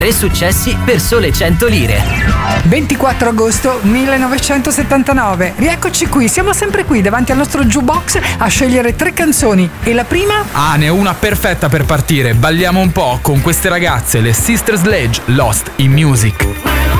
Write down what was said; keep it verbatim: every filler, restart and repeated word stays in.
Tre successi per sole cento lire. ventiquattro agosto millenovecentosettantanove. Rieccoci qui, siamo sempre qui davanti al nostro jukebox a scegliere tre canzoni. E la prima? Ah, ne ho una perfetta per partire. Balliamo un po' con queste ragazze, le Sister Sledge, Lost in Music.